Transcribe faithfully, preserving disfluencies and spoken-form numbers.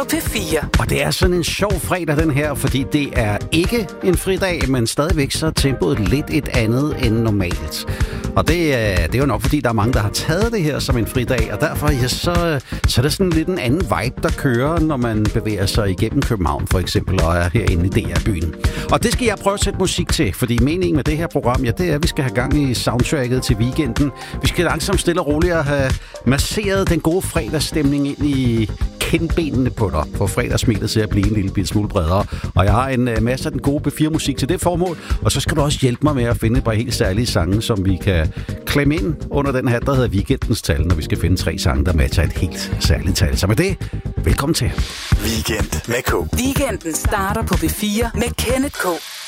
P fire. Og det er sådan en sjov fredag den her, fordi det er ikke en fridag, men stadigvæk så er tempoet lidt et andet end normalt. Og det, det er jo nok, fordi der er mange, der har taget det her som en fridag, og derfor ja, så, så er det sådan lidt en anden vibe, der kører, når man bevæger sig igennem København for eksempel, og er herinde i D R-byen. Og det skal jeg prøve at sætte musik til, fordi meningen med det her program, ja, det er, at vi skal have gang i soundtracket til weekenden. Vi skal langsomt stille og roligt have masseret den gode fredagsstemning ind i kindbenene på dig, for fredagsmidlet til at blive en lille bit smule bredere. Og jeg har en uh, masse af den gode B fire musik til det formål, og så skal du også hjælpe mig med at finde et par helt særlige sange, som vi kan klemme ind under den her, der hedder Weekendens tal, når vi skal finde tre sange, der matcher et helt særligt tal. Så med det, velkommen til Weekend med K. Weekenden starter på B fire med Kenneth K.